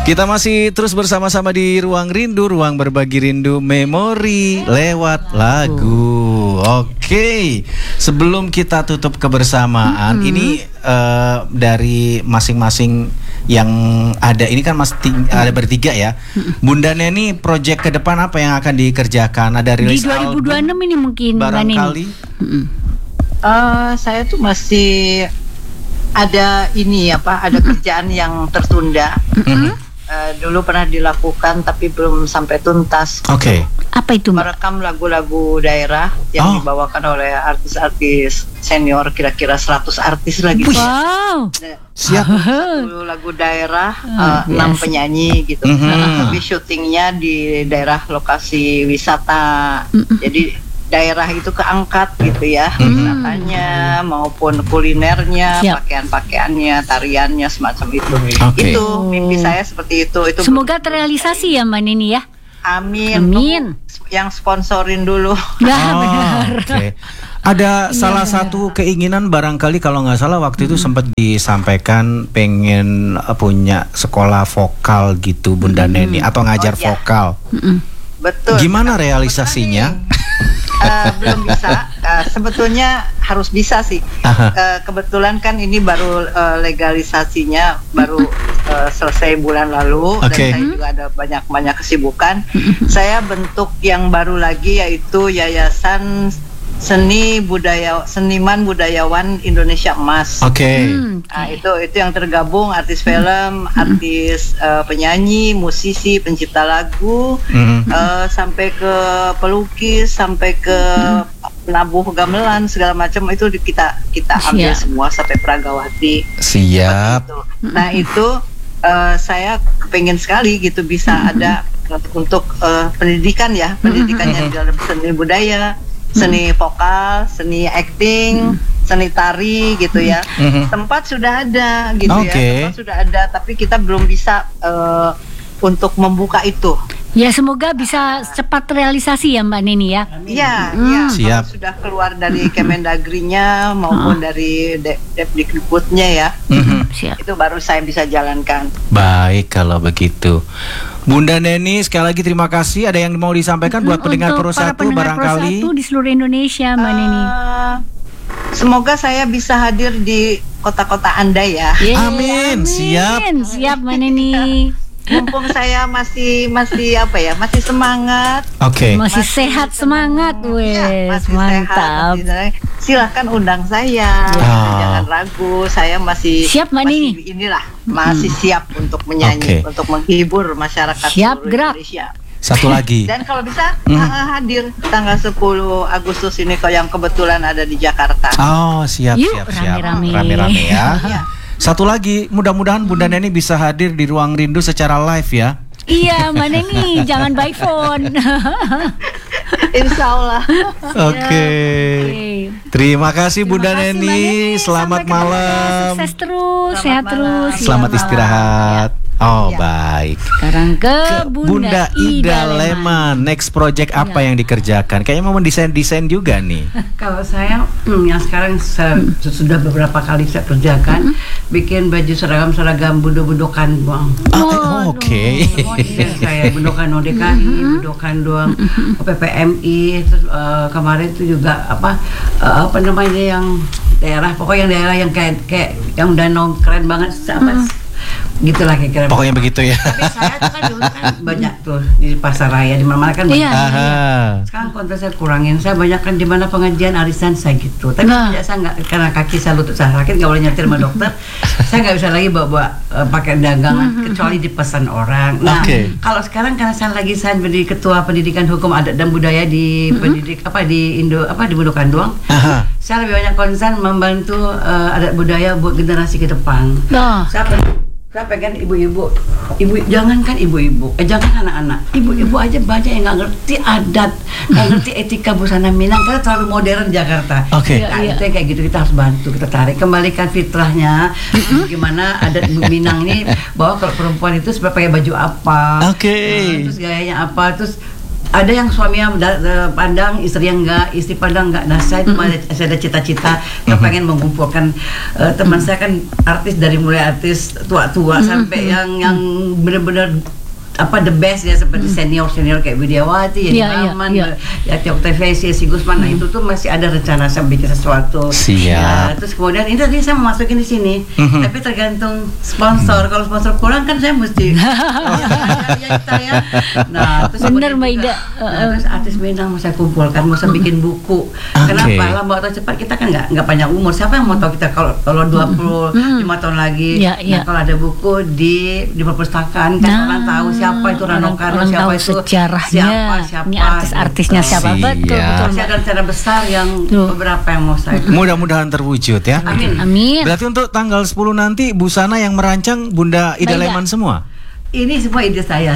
Kita masih terus bersama-sama di Ruang Rindu, ruang berbagi rindu memori lewat lagu. Oke, sebelum kita tutup kebersamaan, ini dari masing-masing yang ada ini kan ada bertiga ya. Bunda Neni, proyek ke depan apa yang akan dikerjakan? Ada rilis di 2026 ini mungkin barangkali. Saya tuh masih ada ada kerjaan yang tertunda. Dulu pernah dilakukan tapi belum sampai tuntas. Oke. Apa itu? Merekam lagu-lagu daerah yang dibawakan oleh artis-artis senior, kira-kira 100 artis lagi. Wow. Siap. Satu lagu daerah, 6 penyanyi gitu. Tapi syutingnya di daerah lokasi wisata. Jadi daerah itu keangkat gitu ya, wisatanya maupun kulinernya, pakaian-pakaiannya, tariannya, semacam itu. Itu mimpi saya seperti itu. Semoga terrealisasi ya Mbak Neni ya. Amin. Yang sponsorin dulu. Benar. Okay. Ada salah satu keinginan barangkali kalau nggak salah waktu itu sempat disampaikan pengen punya sekolah vokal gitu Bunda Neni atau ngajar vokal. Betul. Gimana realisasinya? Belum bisa. Sebetulnya harus bisa sih. Kebetulan kan ini baru legalisasinya baru selesai bulan lalu, dan saya juga ada banyak kesibukan. Saya bentuk yang baru lagi yaitu Yayasan Seniman Budayawan Indonesia Emas. Itu yang tergabung artis film, artis penyanyi, musisi, pencipta lagu, sampai ke pelukis, sampai ke penabuh gamelan, segala macam itu kita ambil semua sampai Pragawati. Siap. Nah itu saya kepengen sekali gitu bisa ada untuk pendidikan pendidikannya di dalam seni budaya, seni vokal, seni acting, seni tari gitu ya. Tempat sudah ada gitu ya. Tempat sudah ada, tapi kita belum bisa untuk membuka itu. Ya semoga bisa cepat realisasi ya Mbak Neni ya. Iya, siap. Kalau sudah keluar dari Kemendagrinya maupun dari Depdikbudnya ya. Itu baru saya bisa jalankan. Baik kalau begitu. Bunda Neni, sekali lagi terima kasih. Ada yang mau disampaikan buat pendengar Pro 1 barangkali di seluruh Indonesia Mbak Neni. Semoga saya bisa hadir di kota-kota Anda ya. Amin. Siap Mbak Neni. Mumpung saya masih semangat. Masih sehat semangat, mantap. Silahkan undang saya. Jangan ragu, saya masih siap Mbak Neni. Masih siap untuk menyanyi, untuk menghibur masyarakat seluruh Indonesia. Satu lagi. Dan kalau bisa hadir tanggal 10 Agustus ini yang kebetulan ada di Jakarta. Siap. Rame-rame ya. Satu lagi, mudah-mudahan Bunda Neni bisa hadir di Ruang Rindu secara live ya. Iya, Mbak Neni, jangan by phone. Insya Allah. Oke. Terima kasih Bunda Neni. Selamat malam. Sukses terus, sehat terus. Selamat istirahat. Baik. Sekarang ke Bunda Ida Leman. Next project apa yang dikerjakan? Kayaknya mau mendesain juga nih. Kalau saya yang sekarang sudah beberapa kali saya kerjakan, bikin baju seragam budo-budokan doang. Saya budokan ODKI, budokan doang PPMI. Terus kemarin itu juga apa namanya yang daerah, pokoknya daerah yang kayak yang danau keren banget gitulah kira-kira. Pokoknya begitu ya. Tapi saya tuh kan dulu kan banyak tuh di pasar raya di mana-mana kan banyak. Sekarang kontes saya kurangin. Saya banyak kan di mana pengajian arisan saya gitu. Tapi saya nggak, karena kaki saya lutut saya sakit, nggak boleh nyetir sama dokter. Saya nggak bisa lagi bawa pakai dagangan kecuali dipesan orang. Nah kalau sekarang karena saya lagi menjadi ketua pendidikan hukum adat dan budaya di di Budokan doang. Saya lebih banyak konsen membantu adat budaya buat generasi ke depan. Saya pengen ibu-ibu, jangankan ibu-ibu, jangan anak-anak, ibu-ibu aja banyak yang nggak ngerti adat, nggak ngerti etika busana Minang, karena terlalu modern Jakarta. Itu yang kayak gitu kita harus bantu, kita tarik, kembalikan fitrahnya, gimana adat Minang ini, bahwa kalau perempuan itu sebenarnya pakai baju apa, terus gayanya apa, terus ada yang suaminya pandang, istri yang enggak, istri pandang enggak. Nah saya ada cita-cita, saya pengen mengumpulkan teman saya kan artis dari mulai artis tua-tua sampai yang benar-benar the best ya, seperti senior kayak Widiawati, Maman, ya Tiok TVC, si Gusman. Nah itu tuh masih ada rencana saya bikin sesuatu. Siap. Terus kemudian ini tadi saya mau masukin di sini, tapi tergantung sponsor. Kalau sponsor kurang kan saya mesti ya. Nah terus bener Mbak Ida. Terus artis Minang mau saya kumpulkan, mau saya bikin buku. Kenapa? Lambat atau cepat kita kan nggak panjang umur. Siapa yang mau tahu kita kalau 25 tahun lagi? Nah, kalau ada buku di perpustakaan kan orang tahu siapa itu Rano Karno, siapa itu sejarahnya, siapa ini artis-artisnya siapa. Betul. Masih ada rencana besar yang beberapa yang mau saya. Mudah-mudahan terwujud ya. Amin. Berarti untuk tanggal 10 nanti busana yang merancang Bunda Ida Leman semua? Ini semua ide saya.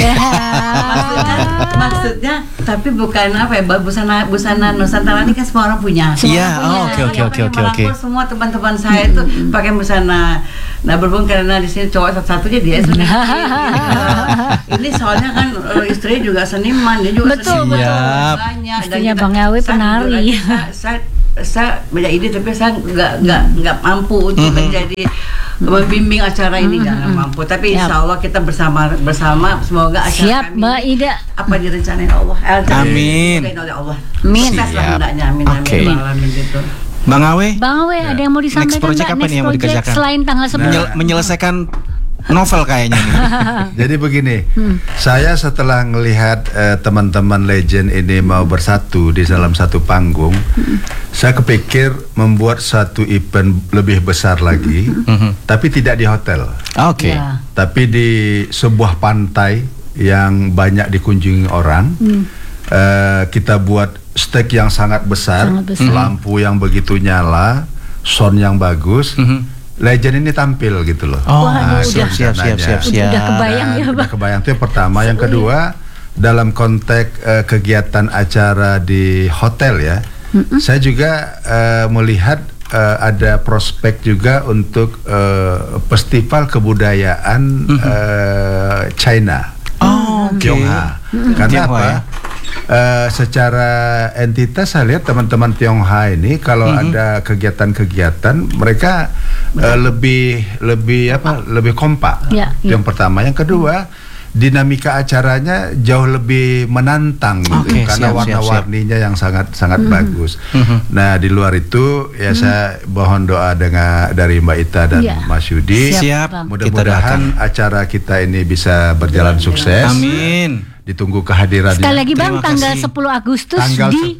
Maksudnya tapi bukan busana Nusantara ini kan semua orang punya. Iya, oke. Semua teman-teman saya itu pakai busana. Nah berhubung karena di sini cowok satu-satunya dia sendiri. Ini soalnya kan istri juga seniman, dia juga betul. Banyak. Istrinya Bang Awe penari. Saya banyak ide tapi saya nggak mampu untuk menjadi membimbing acara ini, jangan mampu. Tapi insya Allah kita bersama semoga acara kami Mbak Ida apa direncanain Allah. Amin. Oleh Allah. Amin. Amin gitu. Bang Awe, ada yang mau disampaikan? Next project apa nih yang mau dikerjakan? Selain tanggal 10 menyelesaikan novel kayaknya nih. Jadi begini, saya setelah melihat teman-teman legend ini mau bersatu di dalam satu panggung, saya kepikir membuat satu event lebih besar lagi, tapi tidak di hotel. Oke. Tapi di sebuah pantai yang banyak dikunjungi orang. Kita buat stage yang sangat besar, lampu yang begitu nyala, sound yang bagus. Legend ini tampil gitu loh. Siap. Udah kebayang ya Pak. Udah kebayang, itu yang pertama. Yang kedua, dalam konteks kegiatan acara di hotel ya, saya juga melihat ada prospek juga untuk festival kebudayaan China, Tionghoa. Karena apa? Secara entitas saya lihat teman-teman Tionghoa ini kalau ada kegiatan-kegiatan mereka lebih kompak. Itu yang pertama. Yang kedua, dinamika acaranya jauh lebih menantang gitu, karena warna-warninya yang sangat bagus. Nah di luar itu ya saya mohon doa dari Mbak Ita dan Mas Yudi. Mudah-mudahan acara kita ini bisa berjalan sukses. Amin. Ditunggu kehadirannya. Sekali lagi Bang, tanggal 10 Agustus di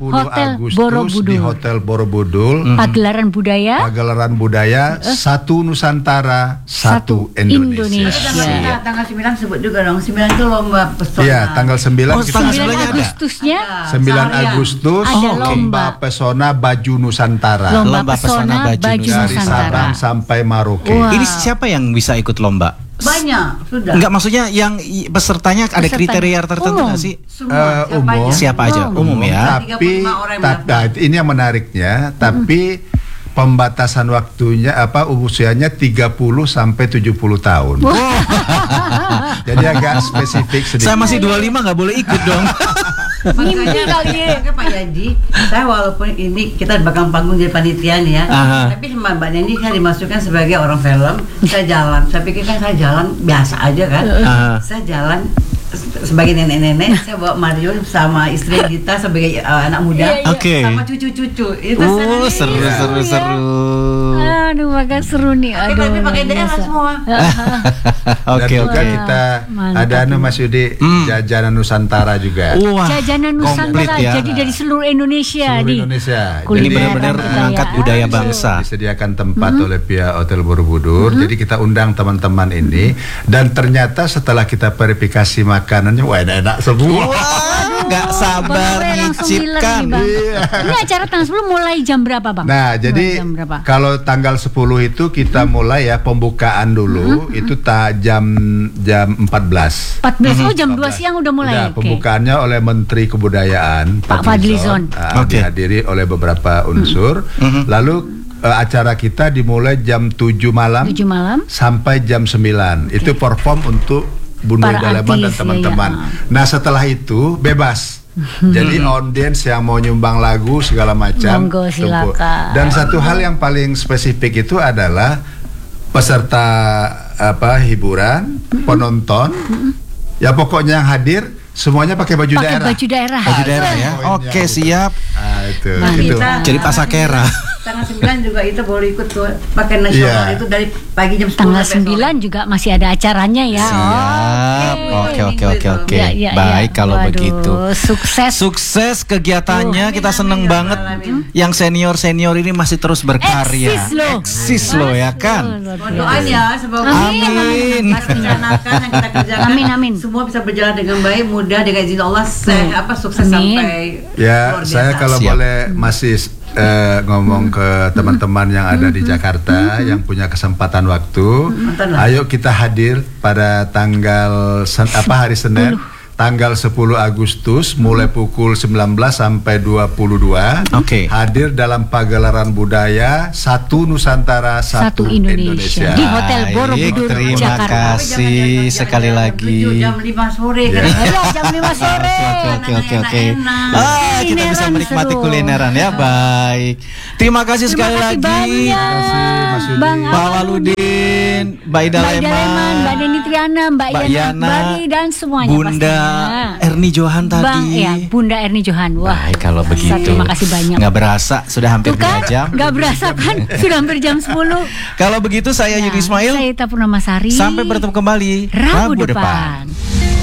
Hotel Borobudur. Pagelaran budaya satu Nusantara, satu Indonesia. Tanggal 9 sebut juga dong. 9 itu lomba pesona. Iya, tanggal 9 kita 9 Agustusnya 9 Agustus lomba pesona baju Nusantara. Lomba pesona baju Nusantara dari Sabang sampai Merauke. Ini siapa yang bisa ikut lomba? Banyak, sudah. Enggak, maksudnya yang pesertanya ada kriteria tertentu nggak sih? Semua, siapa aja? Umum ya. Tapi ini yang menariknya, tapi pembatasan waktunya usianya 30 sampai 70 tahun. Jadi agak spesifik sedikit. Saya masih 25 nggak boleh ikut dong. Makanya Pak Yadi, saya walaupun ini kita bakal panggung jadi panitia nih ya, tapi sama Mbak Nendi saya dimasukkan sebagai orang film. Saya jalan, saya pikir kan saya jalan biasa aja kan. Saya jalan sebagai nenek-nenek, saya bawa Mario sama istri kita sebagai anak muda, sama cucu-cucu. Itu seru. Aduh, agak seru nih. Tapi pakai daerah semua. Oke. Kita ada Mas Yudi jajanan Nusantara juga. Jajanan Nusantara jadi dari seluruh Indonesia. Jadi benar-benar mengangkat budaya bangsa. Disediakan tempat oleh pihak Hotel Borobudur. Jadi kita undang teman-teman ini, dan ternyata setelah kita verifikasi makanannya, wah enak semua. Nggak sabar nyicipkan. Ini acara tanggal 10 mulai jam berapa Bang? Nah jadi kalau tanggal 10 itu kita mulai ya pembukaan dulu, itu jam 14. Jam 2 siang udah mulai. Pembukaannya oleh Menteri Kebudayaan Pak Fadlizon. Dihadiri oleh beberapa unsur. Lalu acara kita dimulai jam 7 malam sampai jam 9. Itu perform untuk Bunda Para Daleman dan artis, teman-teman. Nah setelah itu bebas. Jadi audiens yang mau nyumbang lagu segala macam, Monggo, tumpuk. silakan. Dan satu hal yang paling spesifik itu adalah peserta hiburan, penonton, ya pokoknya yang hadir semuanya pakai baju Pakai daerah. baju daerah. Baju daerah ya. Oke, siap. Itu. Kita- Jadi pasakera. Tanggal 9 juga itu boleh ikut tuh pakai nasional Iya. itu dari pagi jam 10 Tanggal sampai 9 juga masih ada acaranya ya. Siap. Oke. Ya, ya, Baik ya. kalau Waduh, begitu. Sukses. Sukses kegiatannya, kita seneng amin, banget. amin. Yang senior ini masih terus berkarya. Eksis loh loh. ya kan. Doain ya semoga Amin. Mas rencanakan yang kita kerjakan Amin. semua bisa berjalan dengan baik, mudah dengan izin Allah sukses Amin. sampai Ya, luar biasa. saya kalau Siap. boleh masih ngomong ke teman-teman yang ada di Jakarta yang punya kesempatan waktu, ayo kita hadir pada tanggal hari Senin, tanggal 10 Agustus mulai pukul 19 sampai 22. Oke. Hadir dalam pagelaran budaya Satu Nusantara Satu Indonesia. Di Hotel Baik, Borobudur, terima Jakarta. kasih sekali lagi. Jam 5 sore Ya. kan. Iya, jam 5 sore. Oke. Enak-enak. Kita bisa Kulineran menikmati seru. kulineran ya. Baik. Terima kasih sekali Terima kasih lagi. banyak. Mas Yudi. Bang Pak Waludin, Mbak Ida Mbak Ida Leman, Leman, Mbak Deni Triana, Mbak Mbak Yana Yana, Akbari dan semuanya Bunda pastinya. Erni Johan tadi. Bang, ya, Bunda Erni Johan. Wah, Baik kalau begitu. terima kasih banyak. Nggak berasa sudah hampir Tuh kan, 2 jam. nggak berasa kan? Sudah hampir jam 10. Kalau begitu saya Yudi Ismail. Saya Ita Purnamasari. Sampai bertemu kembali Rabu depan.